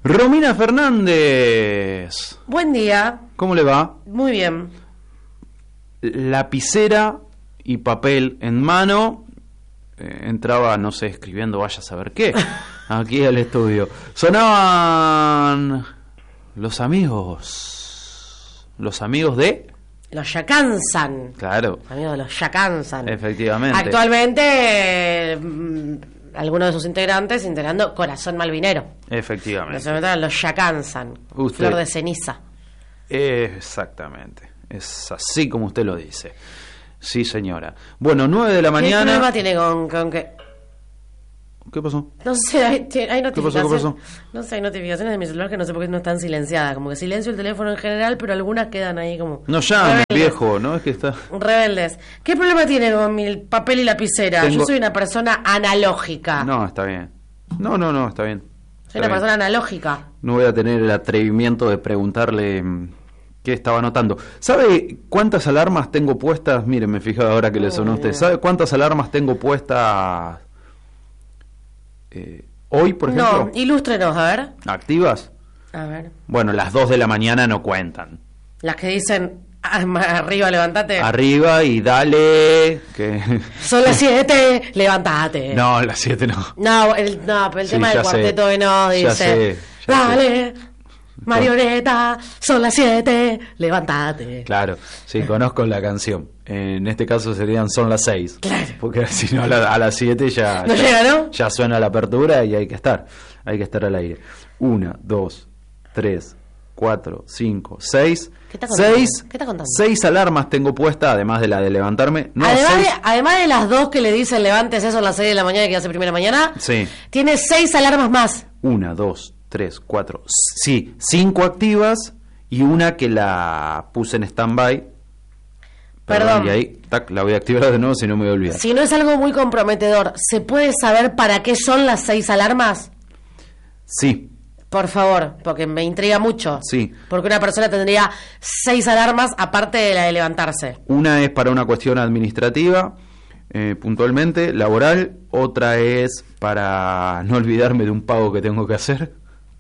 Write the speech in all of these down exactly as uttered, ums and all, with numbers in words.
Romina Fernández. Buen día. ¿Cómo le va? Muy bien. Lapicera y papel en mano. Eh, entraba, no sé, escribiendo vaya a saber qué, aquí al estudio. Sonaban los amigos. Los amigos de... Los Yacansan. Claro. Amigos de los Yacansan. Efectivamente. Actualmente, eh, algunos de sus integrantes integrando Corazón Malvinero. Efectivamente. Se meten los Yacansan. Usted... Flor de ceniza. Exactamente. Es así como usted lo dice. Sí, señora. Bueno, nueve de la mañana... ¿Qué problema tiene con, con que...? ¿Qué pasó? No sé, hay, hay notificaciones. ¿Qué pasó? ¿Qué pasó? No sé, hay notificaciones de mi celular que no sé por qué no están silenciadas. Como que silencio el teléfono en general, pero algunas quedan ahí como... No llame, viejo, ¿no? Es que está... Rebeldes. ¿Qué problema tiene con mi papel y lapicera? Tengo... Yo soy una persona analógica. No, está bien. No, no, no, está bien. Está soy una bien. persona analógica. No voy a tener el atrevimiento de preguntarle qué estaba anotando. ¿Sabe cuántas alarmas tengo puestas? Mire, me fijé ahora que le sonó a usted. ¿Sabe cuántas alarmas tengo puestas eh, hoy, por ejemplo? No, ilústrenos, a ver. ¿Activas? A ver. Bueno, las dos de la mañana no cuentan. Las que dicen, arriba, levántate. Arriba y dale. Que... Son las siete, levántate. No, las siete no. No, el, no, pero el Sí, tema del cuarteto de no dice, ya sé, ya dale, sé. Marioneta, son las siete, levántate. Claro, sí, conozco la canción. En este caso serían son las seis. Claro. Porque si no, a, la, a las siete ya, no ya, llega, ¿no? ya suena la apertura y hay que estar. Hay que estar al aire. Una, dos, tres, cuatro, cinco, seis. ¿Qué está contando? Seis, ¿Qué está contando? Seis alarmas tengo puesta, además de la de levantarme. No, además, seis... de, además de las dos que le dicen levántese, son las seis de la mañana que hace primera mañana. Sí. Tiene seis alarmas más. Una, dos, tres, cuatro. Sí, cinco activas y una que la puse en stand-by. Perdón. Perdón. Y ahí, tac, la voy a activar de nuevo si no me voy a olvidar. Si no es algo muy comprometedor, ¿se puede saber para qué son las seis alarmas? Sí. Por favor, porque me intriga mucho. Sí. Porque una persona tendría seis alarmas aparte de la de levantarse. Una es para una cuestión administrativa, eh, puntualmente, laboral. Otra es para no olvidarme de un pago que tengo que hacer.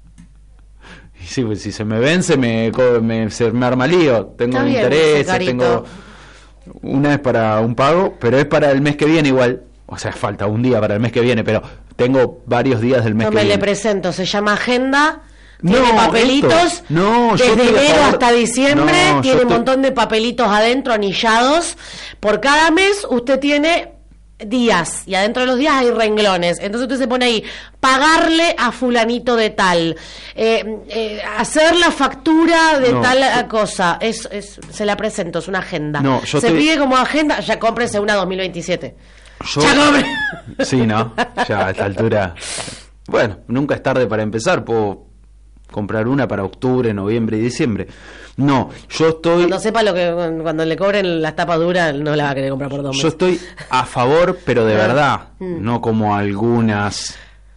Y sí, pues si se me vence, me, me, se me arma lío. Tengo Está bien, intereses, Carito. tengo... Una es para un pago, pero es para el mes que viene igual. O sea, falta un día para el mes que viene, pero tengo varios días del mes no que me viene. le presento, se llama agenda, no, tiene papelitos, esto, no, desde enero hasta diciembre, no, tiene un estoy... montón de papelitos adentro, anillados. Por cada mes usted tiene días, y adentro de los días hay renglones. Entonces usted se pone ahí, pagarle a fulanito de tal, eh, eh, hacer la factura de no, tal yo... cosa. Es, es, se la presento, es una agenda. No, yo se te... pide como agenda, ya cómprese una dos mil veintisiete. Yo... Ya compre. Sí, ¿no? Ya a esta altura. Bueno, nunca es tarde para empezar. Puedo comprar una para octubre, noviembre y diciembre. No, yo estoy... Cuando sepa lo que... Cuando le cobren las tapas duras, no la va a querer comprar por dos meses. Yo estoy a favor, pero de verdad. No como algunas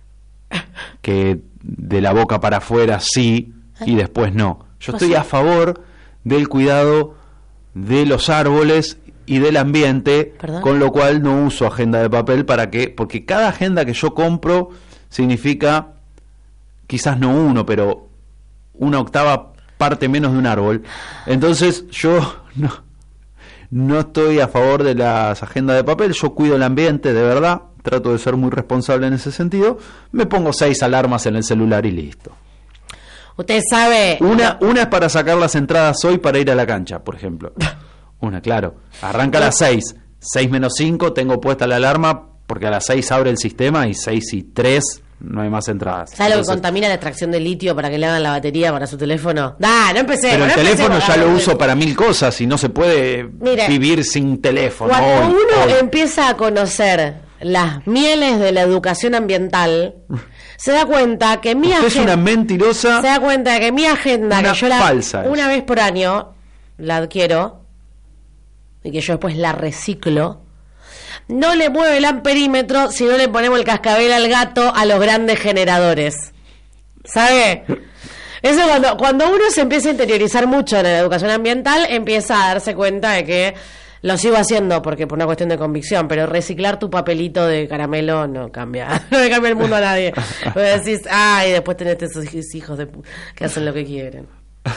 que de la boca para afuera sí y después no. Yo estoy a favor del cuidado de los árboles y del ambiente, ¿Perdón? Con lo cual no uso agenda de papel para que, porque cada agenda que yo compro significa quizás no uno, pero una octava parte menos de un árbol. Entonces yo no, no estoy a favor de las agendas de papel. Yo cuido el ambiente, de verdad, trato de ser muy responsable en ese sentido. Me pongo seis alarmas en el celular y listo. Usted sabe... Una, una es para sacar las entradas hoy para ir a la cancha, por ejemplo. Una, claro. Arranca a las seis. Seis menos cinco, tengo puesta la alarma porque a las seis abre el sistema y seis y tres no hay más entradas. ¿Sabe Entonces, lo que contamina la extracción de litio para que le hagan la batería para su teléfono? ¡Da! No empecé. Pero no el empecé teléfono ya lo el... uso para mil cosas y no se puede Mire, vivir sin teléfono. Cuando hoy, uno hoy. empieza a conocer las mieles de la educación ambiental, se da cuenta que mi agenda... es una mentirosa. Se da cuenta que mi agenda, una que yo la falsa una es. vez por año la adquiero y que yo después la reciclo, no le mueve el amperímetro si no le ponemos el cascabel al gato a los grandes generadores. ¿Sabe? Eso cuando, cuando uno se empieza a interiorizar mucho en la educación ambiental, empieza a darse cuenta de que Lo sigo haciendo porque por una cuestión de convicción, pero reciclar tu papelito de caramelo no cambia, no le cambia el mundo a nadie. Vos decís, ay, después tenés esos hijos de pu- que hacen lo que quieren.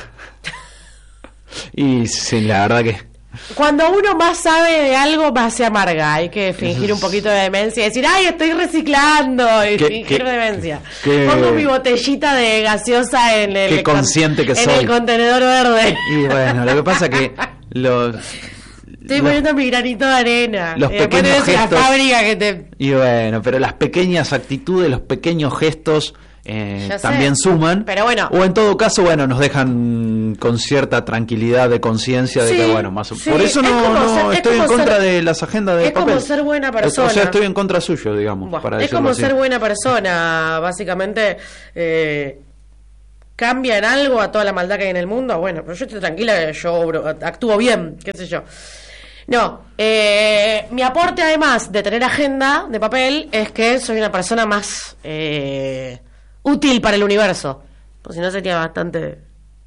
Y sí, la verdad que... Cuando uno más sabe de algo, más se amarga. Hay que fingir un poquito de demencia y decir, ay, estoy reciclando, y ¿Qué, fingir qué, demencia. qué, Pongo mi botellita de gaseosa en el, qué consciente que en soy. el contenedor verde. Y bueno, lo que pasa que los... Estoy los, poniendo mi granito de arena. Los y después pequeños tenés gestos... la fábrica que te... Y bueno, pero las pequeñas actitudes, los pequeños gestos eh, Ya sé, también suman. pero bueno. O en todo caso, bueno, nos dejan con cierta tranquilidad de conciencia de Sí, que, bueno, más o- sí, por eso es no, como no ser- es estoy en como contra ser- de las agendas de es como papel. ser buena O persona. sea, estoy en contra suyo, digamos, Buah, para es decirlo como así. ser buena persona, básicamente. Eh, ¿Cambia en algo a toda la maldad que hay en el mundo? Bueno, pero yo estoy tranquila, yo obro, actúo bien, qué sé yo. No, eh, mi aporte además de tener agenda de papel es que soy una persona más eh, útil para el universo. Pues si no sería bastante...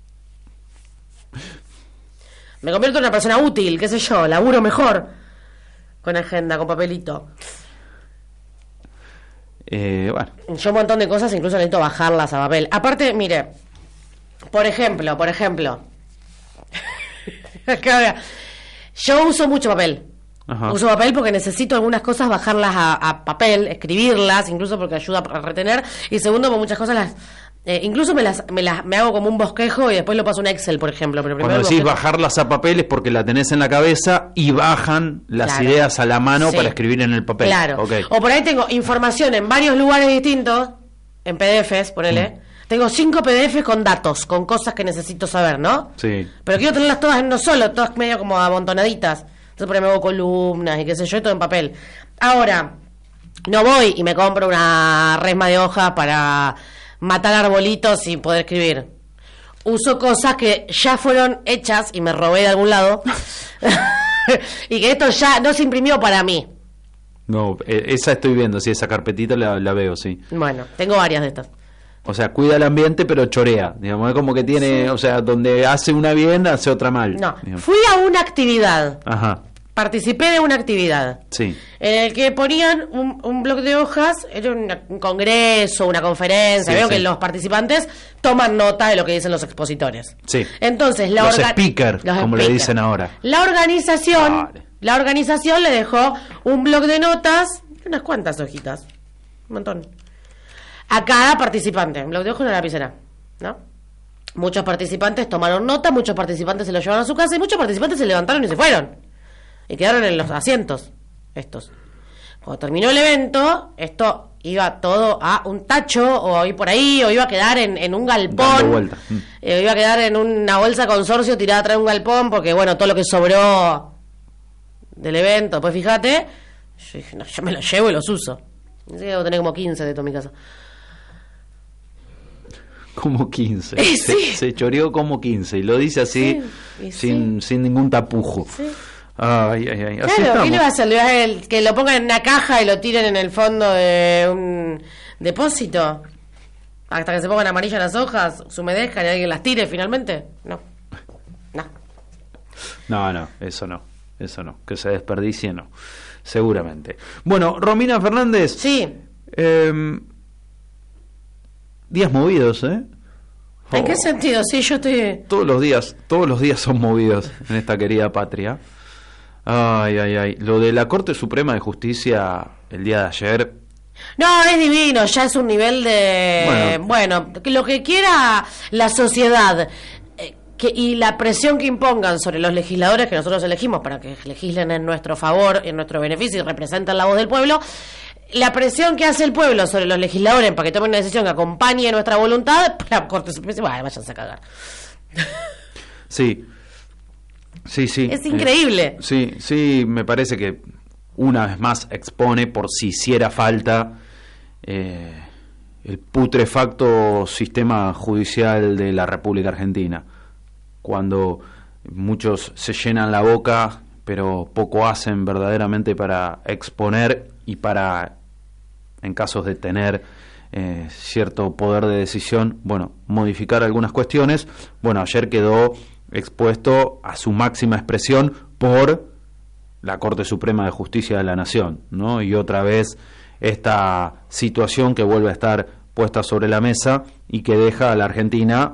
Me convierto en una persona útil, qué sé yo, laburo mejor con agenda, con papelito. Eh, bueno, Yo un montón de cosas incluso necesito bajarlas a papel. Aparte, mire, por ejemplo, por ejemplo, Acá, yo uso mucho papel. Ajá. Uso papel porque necesito algunas cosas bajarlas a, a papel, escribirlas, incluso porque ayuda a retener. Y segundo, por muchas cosas las... Eh, incluso me las, me las me hago como un bosquejo y después lo paso a un Excel, por ejemplo. Pero primero cuando el decís bosquejo- bajarlas a papel es porque la tenés en la cabeza y bajan las Claro. ideas a la mano Sí. para escribir en el papel. Claro. Ok. O por ahí tengo información en varios lugares distintos, en P D Fs, ponele. Mm. Tengo cinco P D Fs con datos, con cosas que necesito saber, ¿no? Sí. Pero quiero tenerlas todas en uno solo, todas medio como amontonaditas. Entonces por ahí me hago columnas y qué sé yo, todo en papel. Ahora, no voy y me compro una resma de hojas para matar arbolitos y poder escribir. Uso cosas que ya fueron hechas y me robé de algún lado. Y que esto ya no se imprimió para mí. No, eh, esa estoy viendo, sí, esa carpetita la, la veo, sí. Bueno, tengo varias de estas. O sea, cuida el ambiente, pero chorea. Digamos, es como que tiene, o sea, donde hace una bien, hace otra mal. No, digamos. fui a una actividad. Ajá, Participé de una actividad sí. en el que ponían un, un bloc de hojas, era una- un congreso, una conferencia. Sí, Veo sí. que los participantes toman nota de lo que dicen los expositores. Sí. Entonces, la Los orga- speaker, los como le speaker. dicen ahora. La organización, Vale. la organización le dejó un bloc de notas, unas cuantas hojitas, un montón, a cada participante, un bloc de hojas y una lapicera, ¿no? Muchos participantes tomaron nota, muchos participantes se lo llevaron a su casa y muchos participantes se levantaron y se fueron. Y quedaron en los asientos, estos. Cuando terminó el evento, esto iba todo a un tacho, o ir por ahí, o iba a quedar en, en un Dando galpón. vuelta. Mm. Eh, iba a quedar en una bolsa consorcio tirada atrás de un galpón, porque bueno, todo lo que sobró del evento, pues fíjate, yo dije, no, yo me los llevo y los uso. Así que debo tener como quince de esto en mi casa. Como quince. Eh, se, sí. se choreó como quince. Y lo dice así, Sí, y sin, sin ningún tapujo. Sí. Ay, ay, ay. Así Claro, ¿qué estamos. le va a hacer? ¿Le va a hacer que lo pongan en una caja y lo tiren en el fondo de un depósito? Hasta que se pongan amarillas las hojas, se humedezcan y alguien las tire finalmente. No. No. No, no, eso no. Eso no. Que se desperdicie, no. Seguramente. Bueno, Romina Fernández. Sí. Eh, días movidos, ¿eh? ¿En Oh, qué sentido? Sí, yo estoy... Todos los días, todos los días son movidos en esta querida patria. Ay, ay, ay. Lo de la Corte Suprema de Justicia el día de ayer. No, es divino, ya es un nivel de... Bueno. Bueno, que lo que quiera la sociedad eh, que, y la presión que impongan sobre los legisladores que nosotros elegimos para que legislen en nuestro favor, en nuestro beneficio y representen la voz del pueblo, la presión que hace el pueblo sobre los legisladores para que tomen una decisión que acompañe nuestra voluntad, la Corte Suprema dice, "Bueno, váyanse a cagar". Sí. Sí, sí. Es increíble. Eh, sí, sí, me parece que una vez más expone, por si hiciera falta, eh, el putrefacto sistema judicial de la República Argentina. Cuando muchos se llenan la boca, pero poco hacen verdaderamente para exponer y para, en casos de tener eh, cierto poder de decisión, bueno, modificar algunas cuestiones. Bueno, ayer quedó expuesto a su máxima expresión por la Corte Suprema de Justicia de la Nación, ¿no? Y otra vez esta situación que vuelve a estar puesta sobre la mesa y que deja a la Argentina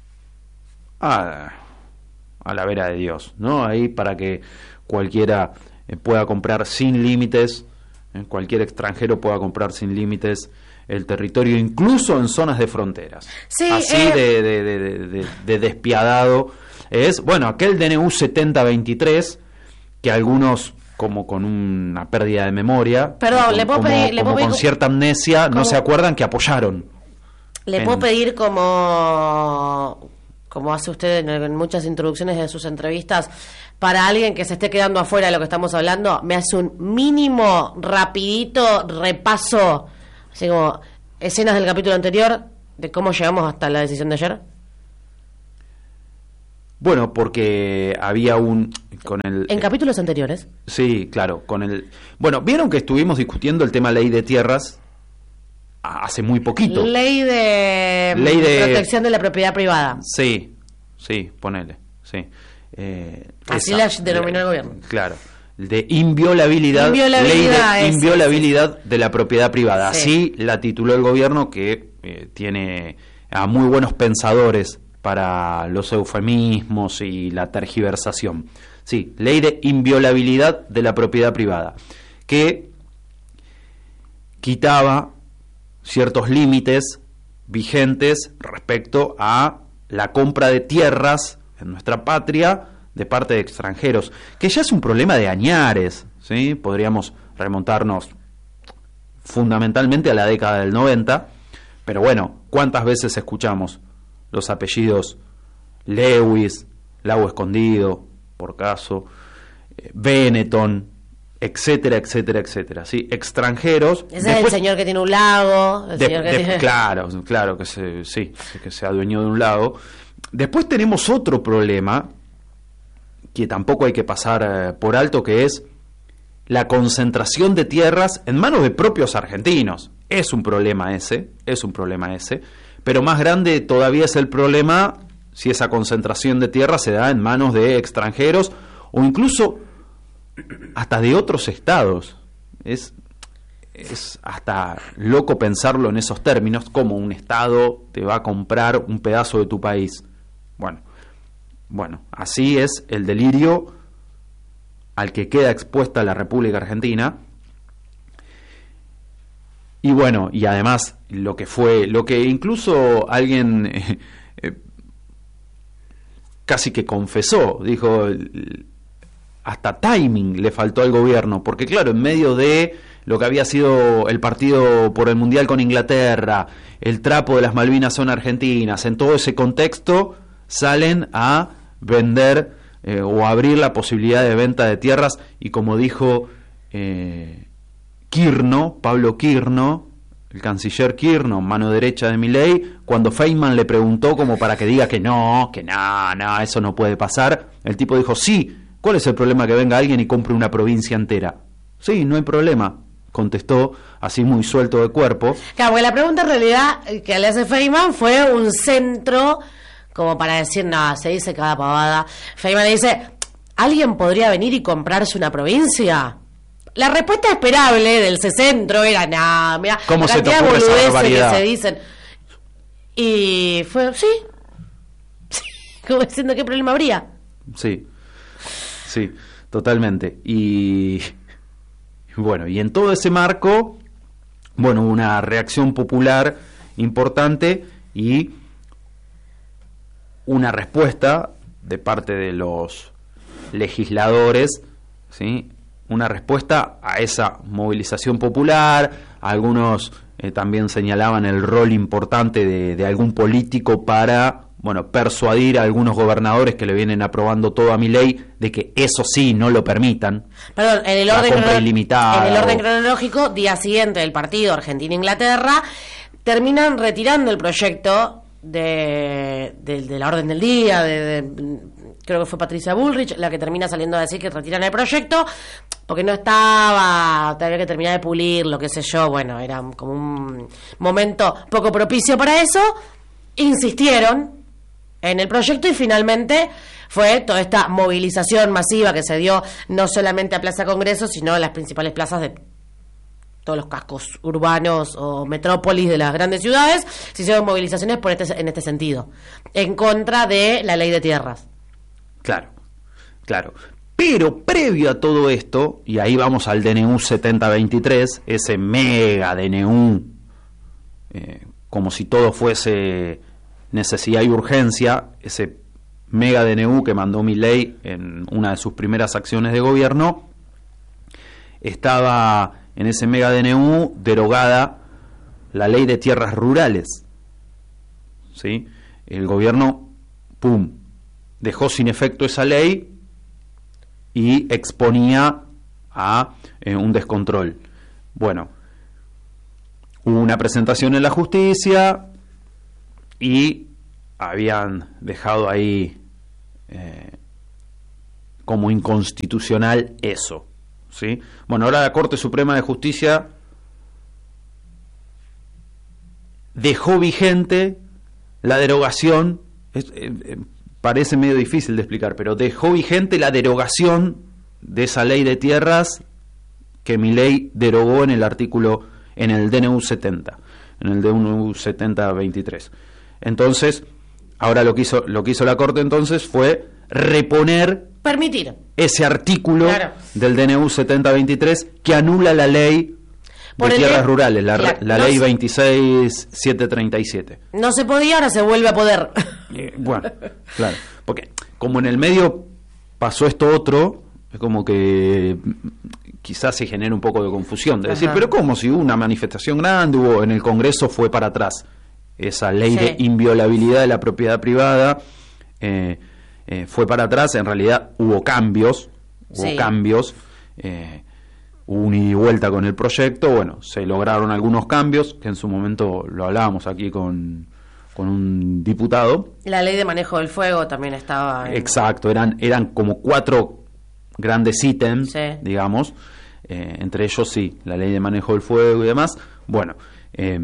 a, a la vera de Dios, ¿no? Ahí para que cualquiera eh, pueda comprar sin límites, eh, cualquier extranjero pueda comprar sin límites el territorio, incluso en zonas de fronteras. Sí, Así eh... de, de, de, de, de, de despiadado es, bueno, aquel D N U setenta veintitrés, que algunos, como con una pérdida de memoria, Perdón, como, le puedo como, pedir, le como puedo con pedir, cierta amnesia, ¿cómo? No se acuerdan que apoyaron. Le en... puedo pedir como... como hace usted en, en muchas introducciones de sus entrevistas, para alguien que se esté quedando afuera de lo que estamos hablando, me hace un mínimo, rapidito repaso, así como escenas del capítulo anterior, de cómo llegamos hasta la decisión de ayer. Bueno, porque había un... con el En capítulos anteriores. Sí, claro, con el... Bueno, vieron que estuvimos discutiendo el tema ley de tierras hace muy poquito. Ley de, ley de protección de la propiedad privada. Sí, sí, ponele, sí. Eh, Así esa, la denominó el gobierno. Claro, de inviolabilidad, Inviolabilidad, ley de es, inviolabilidad sí, sí. de la propiedad privada. Sí. Así la tituló el gobierno, que eh, tiene a muy buenos pensadores para los eufemismos y la tergiversación. Sí, ley de inviolabilidad de la propiedad privada, que quitaba ciertos límites vigentes respecto a la compra de tierras en nuestra patria de parte de extranjeros, que ya es un problema de añares, ¿sí? Podríamos remontarnos fundamentalmente a la década del noventa, pero bueno, ¿cuántas veces escuchamos los apellidos Lewis, Lago Escondido, por caso, eh, Benetton, etcétera, etcétera, etcétera, ¿sí? Extranjeros. Ese después, es el señor que tiene un lago. El de, señor que de, tiene... Claro, claro que se, sí, que se adueñó de un lago. Después tenemos otro problema que tampoco hay que pasar eh, por alto, que es la concentración de tierras en manos de propios argentinos. Es un problema ese, es un problema ese, pero más grande todavía es el problema si esa concentración de tierras se da en manos de extranjeros o incluso hasta de otros estados. Es, es hasta loco pensarlo en esos términos, como un estado te va a comprar un pedazo de tu país. Bueno, bueno, así es el delirio al que queda expuesta la República Argentina. Y bueno, y además lo que fue, lo que incluso alguien eh, eh, casi que confesó, dijo, hasta timing le faltó al gobierno, porque claro, en medio de lo que había sido el partido por el Mundial con Inglaterra, el trapo de las Malvinas son argentinas, en todo ese contexto salen a vender eh, o abrir la posibilidad de venta de tierras, y como dijo eh, Kirno, Pablo Kirno, el canciller Kirno, mano derecha de Milei, cuando Feynman le preguntó como para que diga que no, que no, no, eso no puede pasar, el tipo dijo, sí, ¿cuál es el problema que venga alguien y compre una provincia entera? Sí, no hay problema, contestó así muy suelto de cuerpo. Claro, porque la pregunta en realidad que le hace Feynman fue un centro como para decir, nada, se dice cada pavada. Feynman le dice, ¿alguien podría venir y comprarse una provincia? La respuesta esperable del C-Centro era, nada, mira, ¿cómo la se te cantidad de ocurre esa boludeces barbaridad? que se dicen. Y fue, sí, sí, como diciendo, ¿qué problema habría? Sí, sí, totalmente. Y bueno, y en todo ese marco, bueno, una reacción popular importante y una respuesta de parte de los legisladores, ¿sí? Una respuesta a esa movilización popular. Algunos eh, también señalaban el rol importante de, de algún político para, bueno, persuadir a algunos gobernadores que le vienen aprobando todo a Milei de que eso sí no lo permitan. Perdón, en el la orden, compra crono- ilimitada, en el orden o... cronológico, día siguiente del partido Argentina-Inglaterra, terminan retirando el proyecto de, de, de la orden del día, de, de, creo que fue Patricia Bullrich la que termina saliendo a decir que retiran el proyecto, porque no estaba, había que terminar de pulirlo, qué sé yo, bueno, era como un momento poco propicio para eso. Insistieron, en el proyecto, y finalmente fue toda esta movilización masiva que se dio no solamente a Plaza Congreso, sino a las principales plazas de todos los cascos urbanos o metrópolis de las grandes ciudades. Se hicieron movilizaciones por este, en este sentido, en contra de la ley de tierras. Claro, claro. Pero previo a todo esto, y ahí vamos al D N U setenta veintitrés, ese mega D N U, eh, como si todo fuese necesidad y urgencia, ese mega D N U que mandó Milei en una de sus primeras acciones de gobierno, estaba en ese mega D N U derogada la ley de tierras rurales, ¿sí? El gobierno, pum, dejó sin efecto esa ley y exponía a eh, un descontrol. Bueno, hubo una presentación en la justicia y habían dejado ahí eh, como inconstitucional eso, ¿sí? Bueno, ahora la Corte Suprema de Justicia dejó vigente la derogación, es, eh, eh, parece medio difícil de explicar, pero dejó vigente la derogación de esa ley de tierras que Milei derogó en el artículo, en el D N U setenta, en el D N U setenta veintitrés. Entonces, ahora lo que hizo, lo que hizo la Corte entonces fue reponer, permitir ese artículo, claro, del D N U setenta veintitrés que anula la ley Por de el tierras de, rurales, la, claro, la no ley se, veintiséis mil setecientos treinta y siete. No se podía, ahora se vuelve a poder. Eh, bueno, claro, porque como en el medio pasó esto otro, es como que quizás se genera un poco de confusión, de decir, Ajá. pero ¿cómo? Si hubo una manifestación grande, hubo en el Congreso, fue para atrás esa ley sí. de inviolabilidad de la propiedad privada, eh, eh, fue para atrás, en realidad hubo cambios, hubo sí. cambios, eh, hubo un ida y vuelta con el proyecto, bueno, se lograron algunos cambios, que en su momento lo hablábamos aquí con, con un diputado. La ley de manejo del fuego también estaba... En... Exacto, eran, eran como cuatro grandes ítems, sí. digamos, eh, entre ellos sí, la ley de manejo del fuego y demás. Bueno, eh,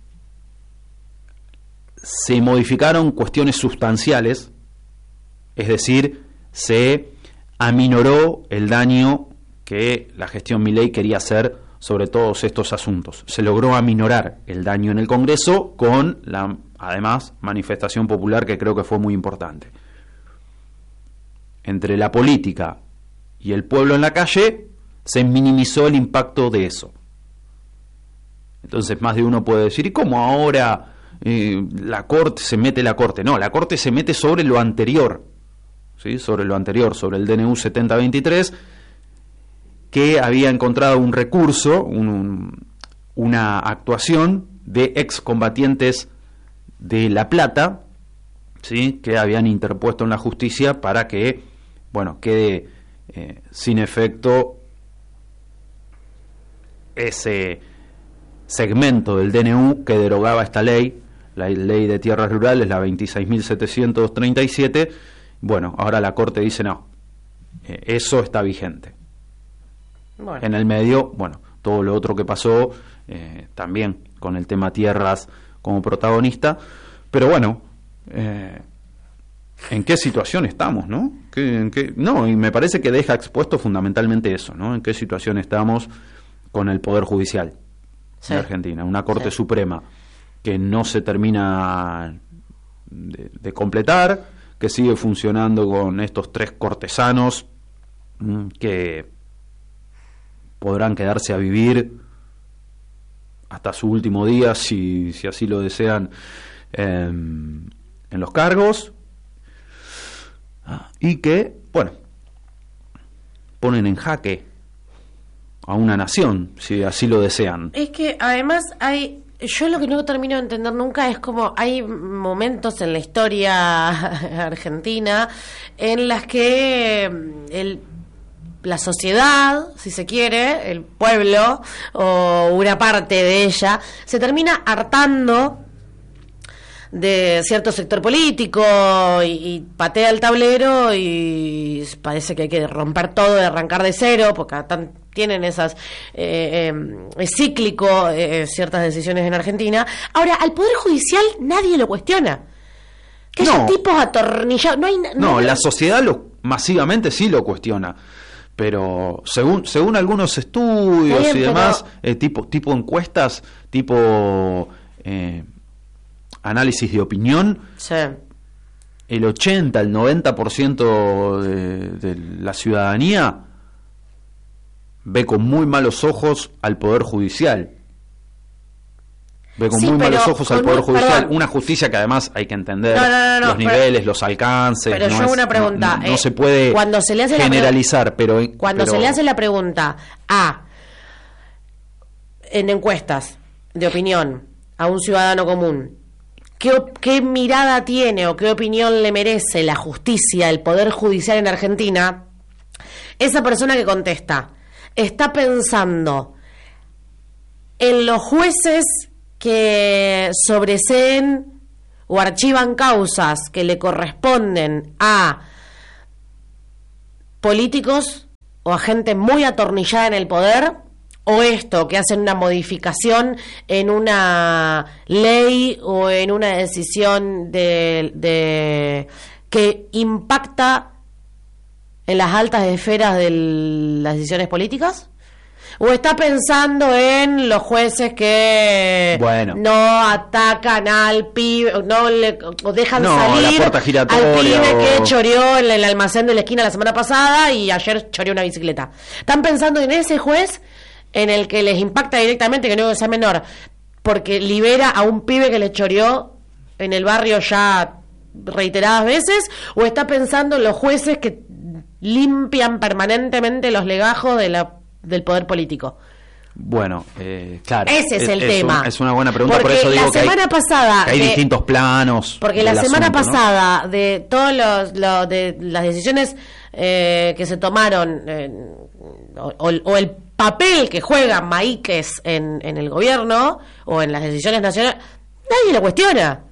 se modificaron cuestiones sustanciales, es decir, se aminoró el daño que la gestión Milei quería hacer sobre todos estos asuntos. Se logró aminorar el daño en el Congreso con la, además, manifestación popular que creo que fue muy importante. Entre la política y el pueblo en la calle se minimizó el impacto de eso. Entonces más de uno puede decir, ¿y cómo ahora eh, la Corte se mete la Corte? No, la Corte se mete sobre lo anterior, ¿sí? Sobre lo anterior, sobre el D N U setenta veintitrés, que había encontrado un recurso, un, un, una actuación de excombatientes de La Plata, ¿sí? Que habían interpuesto en la justicia para que, bueno, quede eh, sin efecto ese segmento del D N U que derogaba esta ley, la ley de tierras rurales, la veintiséis mil setecientos treinta y siete. Bueno, ahora la Corte dice no, eh, eso está vigente. Bueno. En el medio, bueno, todo lo otro que pasó, eh, también con el tema tierras como protagonista, pero bueno, eh, ¿en qué situación estamos, no? ¿Qué, en qué? No, y me parece que deja expuesto fundamentalmente eso, ¿no? ¿En qué situación estamos con el Poder Judicial sí. de Argentina? Una Corte sí. Suprema que no se termina de, de completar, que sigue funcionando con estos tres cortesanos mmm, que podrán quedarse a vivir hasta su último día, si, si así lo desean, eh, en los cargos, y que, bueno, ponen en jaque a una nación, si así lo desean. Es que además hay, yo lo que no termino de entender nunca es como hay momentos en la historia argentina en las que el la sociedad, si se quiere, el pueblo o una parte de ella, se termina hartando de cierto sector político y, y patea el tablero y parece que hay que romper todo y arrancar de cero, porque tan, tienen esas eh, eh, es cíclico eh, ciertas decisiones en Argentina. Ahora, al Poder Judicial nadie lo cuestiona. Que no, haya tipos atornillados. No, hay, no, no, hay... la sociedad lo, masivamente sí lo cuestiona. Pero según según algunos estudios Bien, y pero... demás, eh, tipo, tipo encuestas, tipo eh, análisis de opinión, Sí. el ochenta, el noventa por ciento de, de la ciudadanía ve con muy malos ojos al Poder Judicial. Ve con Sí, muy pero malos ojos al con Poder un- Judicial. perdón. Una justicia que además hay que entender No, no, no, no, los pero- niveles, los alcances. pero no yo es- una pregunta, No, no eh, se puede cuando se le hace la pre- generalizar, pero... Cuando pero- se le hace la pregunta a, en encuestas de opinión, a un ciudadano común, ¿qué, op- qué mirada tiene o qué opinión le merece la justicia, el Poder Judicial en Argentina? Esa persona que contesta está pensando en los jueces que sobreseen o archivan causas que le corresponden a políticos o a gente muy atornillada en el poder, o esto, que hacen una modificación en una ley o en una decisión de, de que impacta en las altas esferas de las decisiones políticas. ¿O está pensando en los jueces que Bueno. no atacan al pibe, no le o dejan No, salir la puerta al giratoria pibe o- que choreó en el almacén de la esquina la semana pasada y ayer choreó una bicicleta? ¿Están pensando en ese juez en el que les impacta directamente, que no que sea menor, porque libera a un pibe que le choreó en el barrio ya reiteradas veces? ¿O está pensando en los jueces que limpian permanentemente los legajos de la del poder político? Bueno, eh, claro. Ese es el tema. un- es una buena pregunta, Porque por eso digo la que hay, semana pasada que hay de- distintos planos. Porque la del semana asunto, ¿no? pasada, de todos los, los- de las decisiones eh, que se tomaron, eh, o, o el papel que juegan Maíques en, en el gobierno, o en las decisiones nacionales, nadie lo cuestiona.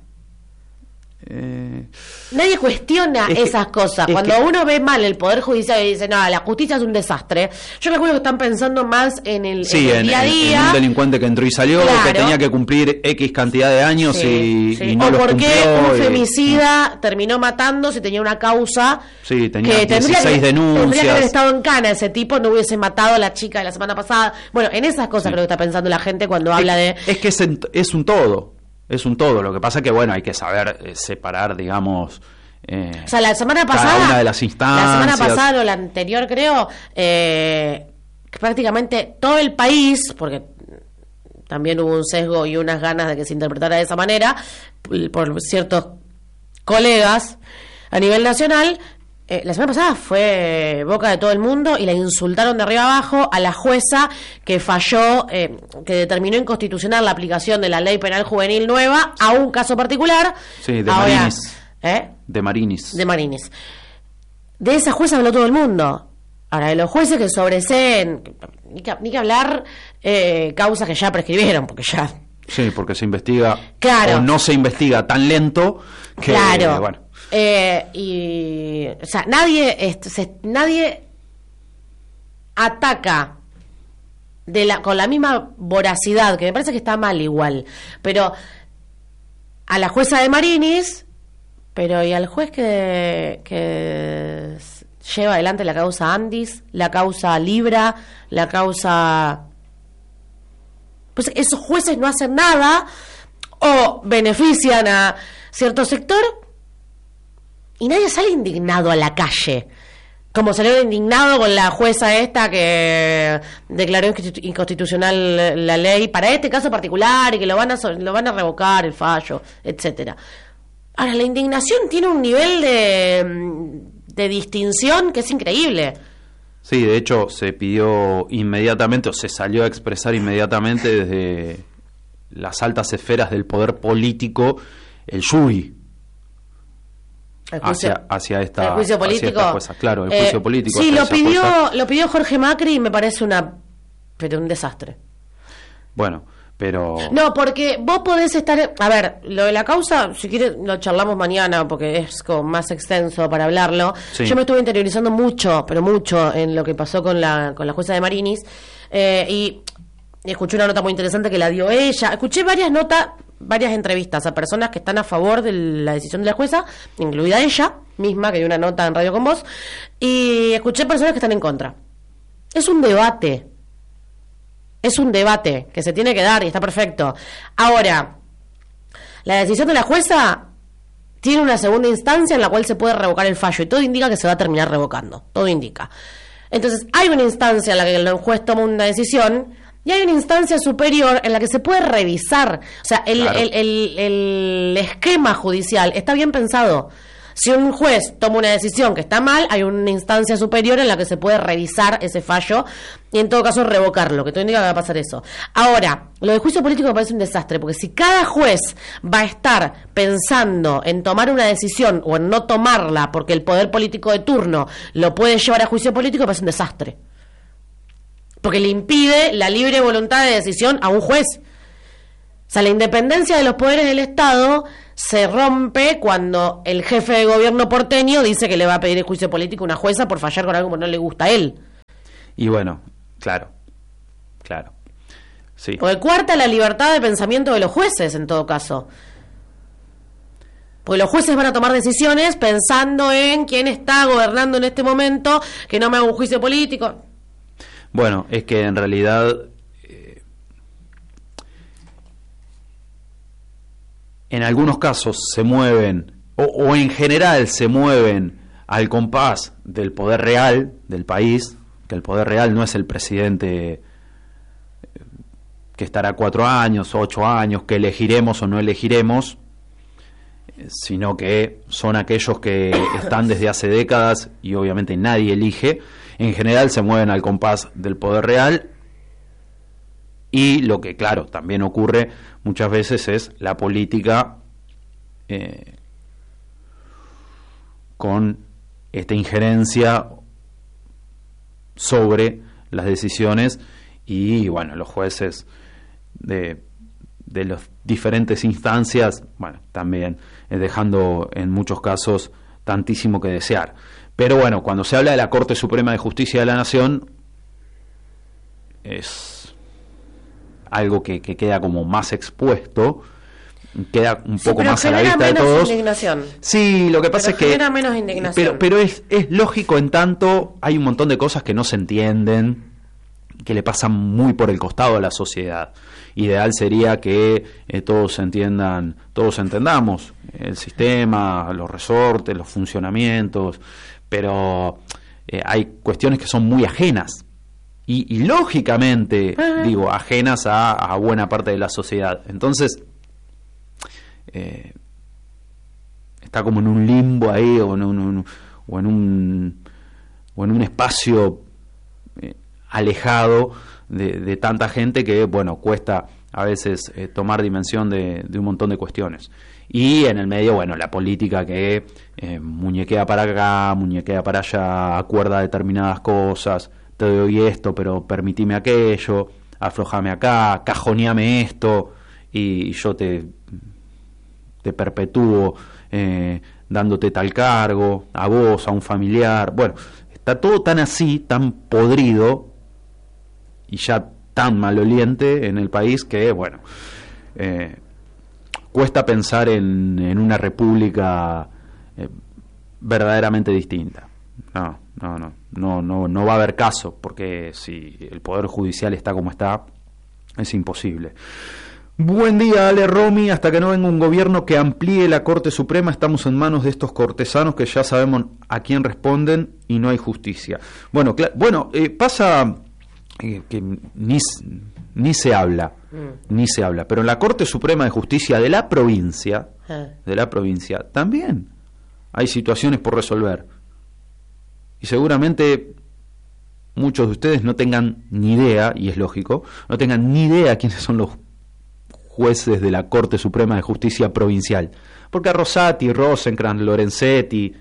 Eh, Nadie cuestiona Es que- esas cosas. es Cuando que- uno ve mal el Poder Judicial y dice, no, la justicia es un desastre, yo calculo que están pensando más en el, sí, en el en, día a en- día. en un delincuente que entró y salió, Claro. que tenía que cumplir X cantidad de años Sí, y, sí. y no o los por qué cumplió. un y- femicida terminó matando si tenía una causa Sí, tenía que tendría dieciséis que, denuncias. tendría que haber estado en cana ese tipo, no hubiese matado a la chica de la semana pasada. Bueno, en esas cosas Sí. creo que está pensando la gente cuando habla de... Es que es, en- es un todo, es un todo. Lo que pasa que, bueno, hay que saber eh, separar, digamos... eh, O sea, la semana cada pasada... una de las instancias. La semana pasada o la anterior, creo, eh, que prácticamente todo el país, porque también hubo un sesgo y unas ganas de que se interpretara de esa manera, por ciertos colegas a nivel nacional, eh, la semana pasada fue boca de todo el mundo y la insultaron de arriba abajo a la jueza que falló, eh, que determinó inconstitucional la aplicación de la ley penal juvenil nueva a un caso particular. Sí, de Ahora, Marinis. ¿eh? De Marinis. De Marinis. De esa jueza habló todo el mundo. Ahora, de los jueces que sobreseen, ni que, ni que hablar eh, causas que ya prescribieron, porque ya... Sí, porque se investiga Claro. o no se investiga tan lento que, Claro. bueno, Eh, y, o sea, nadie, est- se- nadie ataca de la, con la misma voracidad, que me parece que está mal igual, pero a la jueza de Marinis, pero y al juez que, que s- lleva adelante la causa Andis, la causa Libra, la causa... Pues esos jueces no hacen nada o benefician a cierto sector y nadie sale indignado a la calle, como salió indignado con la jueza esta que declaró inconstitu- inconstitucional la ley para este caso particular y que lo van a so- lo van a revocar el fallo, etcétera. Ahora, la indignación tiene un nivel de, de distinción que es increíble. sí, de hecho se pidió inmediatamente o se salió a expresar inmediatamente desde las altas esferas del poder político el jury El juicio- hacia, hacia esta el juicio hacia político. esta jueza. Claro, el Eh, juicio político. Sí, hacia lo esa pidió, jueza. lo pidió Jorge Macri y me parece una, pero un desastre. Bueno, pero... No, porque vos podés estar... A ver, lo de la causa, si quieres lo charlamos mañana, porque es como más extenso para hablarlo. Sí. Yo me estuve interiorizando mucho, pero mucho, en lo que pasó con la, con la jueza de Marinis, eh, y, y escuché una nota muy interesante que la dio ella. Escuché varias notas varias entrevistas a personas que están a favor de la decisión de la jueza, incluida ella misma, que dio una nota en Radio con Vos, y escuché personas que están en contra. Es un debate. Es un debate que se tiene que dar y está perfecto. Ahora, la decisión de la jueza tiene una segunda instancia en la cual se puede revocar el fallo, y todo indica que se va a terminar revocando. Todo indica. Entonces, hay una instancia en la que el juez toma una decisión, y hay una instancia superior en la que se puede revisar. O sea, el, claro. el, el, el esquema judicial está bien pensado. Si un juez toma una decisión que está mal, hay una instancia superior en la que se puede revisar ese fallo y en todo caso revocarlo, que todo indica que va a pasar eso. Ahora, lo del juicio político me parece un desastre, porque si cada juez va a estar pensando en tomar una decisión o en no tomarla porque el poder político de turno lo puede llevar a juicio político, me parece un desastre. Porque le impide la libre voluntad de decisión a un juez. O sea, la independencia de los poderes del Estado se rompe cuando el jefe de gobierno porteño dice que le va a pedir el juicio político a una jueza por fallar con algo que no le gusta a él. Y bueno, claro, claro. Sí. Porque cuarta la libertad de pensamiento de los jueces, en todo caso. Porque los jueces van a tomar decisiones pensando en quién está gobernando en este momento, que no me haga un juicio político. Bueno, es que en realidad eh, en algunos casos se mueven, o, o en general se mueven al compás del poder real del país, que el poder real no es el presidente que estará cuatro años, ocho años, que elegiremos o no elegiremos, sino que son aquellos que están desde hace décadas y obviamente nadie elige. En general se mueven al compás del poder real, y lo que, claro, también ocurre muchas veces es la política eh, con esta injerencia sobre las decisiones, y bueno, los jueces de, de las diferentes instancias, bueno, también eh, dejando en muchos casos tantísimo que desear. Pero bueno, cuando se habla de la Corte Suprema de Justicia de la Nación, es algo que, que queda como más expuesto, queda un sí, poco más a la vista de todos. Indignación. Sí, lo que pasa pero es que genera menos indignación. Pero, pero es, es lógico, en tanto hay un montón de cosas que no se entienden, que le pasan muy por el costado a la sociedad. Ideal sería que eh, todos entiendan, todos entendamos el sistema, los resortes, los funcionamientos, pero eh, hay cuestiones que son muy ajenas y, y lógicamente, uh-huh. digo, ajenas a, a buena parte de la sociedad. Entonces, eh, está como en un limbo ahí, o en un, o en un, o en un espacio eh, alejado de, de tanta gente que, bueno, cuesta a veces eh, tomar dimensión de, de un montón de cuestiones. Y en el medio, bueno, la política que eh, muñequea para acá, muñequea para allá, acuerda determinadas cosas, te doy esto, pero permitime aquello, aflojame acá, cajoneame esto, y yo te, te perpetúo eh, dándote tal cargo, a vos, a un familiar. Bueno, está todo tan así, tan podrido, y ya tan maloliente en el país que, bueno, eh, cuesta pensar en, en una república eh, verdaderamente distinta. No, no, no, no, no, no va a haber caso, porque si el Poder Judicial está como está, es imposible. Buen día, Ale Romy. Hasta que no venga un gobierno que amplíe la Corte Suprema, estamos en manos de estos cortesanos que ya sabemos a quién responden y no hay justicia. Bueno, cl- bueno eh, pasa eh, que ni, ni se habla, mm. ni se habla, pero en la Corte Suprema de Justicia de la provincia, eh. de la provincia, también hay situaciones por resolver. Y seguramente muchos de ustedes no tengan ni idea, y es lógico, no tengan ni idea quiénes son los jueces de la Corte Suprema de Justicia provincial, porque a Rosati, Rosenkrantz, Lorenzetti,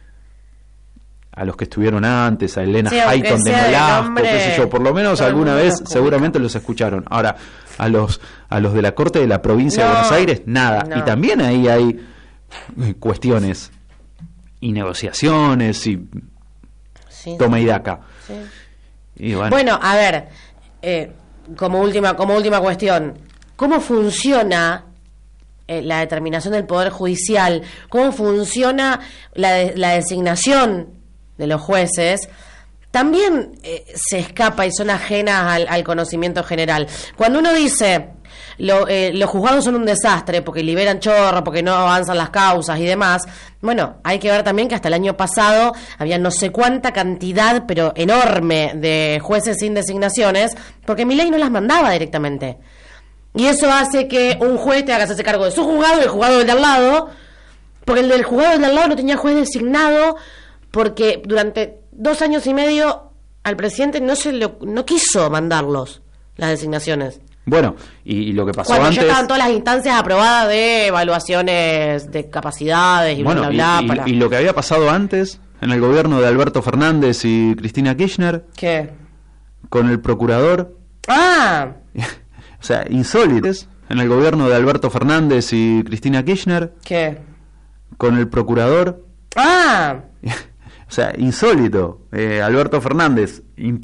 a los que estuvieron antes, a Elena sí, Hayton de Nolasco, qué sé yo, por lo menos alguna vez los seguramente los escucharon. Ahora, a los a los de la Corte de la Provincia no, de Buenos Aires, nada. No. Y también ahí hay cuestiones y negociaciones y sí, toma y daca. Sí. Y bueno. bueno, a ver, eh, como última como última cuestión, ¿cómo funciona eh, la determinación del Poder Judicial, cómo funciona la, de, la designación de los jueces, también eh, se escapa y son ajenas al, al conocimiento general. Cuando uno dice lo, eh, los juzgados son un desastre porque liberan chorro, porque no avanzan las causas y demás, bueno, hay que ver también que hasta el año pasado había no sé cuánta cantidad, pero enorme, de jueces sin designaciones, porque Milei no las mandaba directamente. Y eso hace que un juez tenga que hacerse cargo de su juzgado y el juzgado del de al lado, porque el del juzgado del de al lado no tenía juez designado, porque durante dos años y medio al presidente no se lo, no quiso mandarlos, las designaciones. Bueno, y, y lo que pasó Cuando antes... ya estaban todas las instancias aprobadas de evaluaciones de capacidades y bueno, bla, bla, y, bla. y, Para... y lo que había pasado antes, en el gobierno de Alberto Fernández y Cristina Kirchner... ¿Qué? Con el procurador... ¡Ah! O sea, insólitos, en el gobierno de Alberto Fernández y Cristina Kirchner... ¿Qué? Con el procurador... ¡Ah! O sea, insólito. Eh, Alberto Fernández